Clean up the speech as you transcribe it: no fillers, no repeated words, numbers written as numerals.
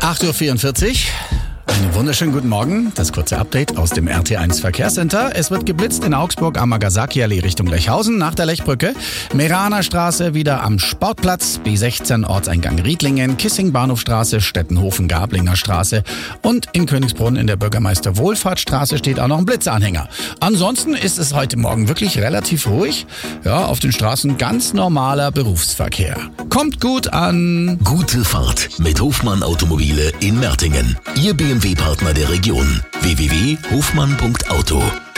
8:44 Uhr. Einen wunderschönen guten Morgen. Das kurze Update aus dem RT1 Verkehrscenter. Es wird geblitzt in Augsburg am Nagasaki-Allee Richtung Lechhausen nach der Lechbrücke. Meraner Straße wieder am Sportplatz. B16 Ortseingang Riedlingen. Kissing Bahnhofstraße, Stettenhofen Gablinger Straße. Und in Königsbrunn in der Bürgermeister-Wohlfahrtsstraße steht auch noch ein Blitzanhänger. Ansonsten ist es heute Morgen wirklich relativ ruhig. Ja, auf den Straßen ganz normaler Berufsverkehr. Kommt gut an. Gute Fahrt mit Hofmann Automobile in Mertingen. Ihr BMW-Partner der Region. www.hofmann.auto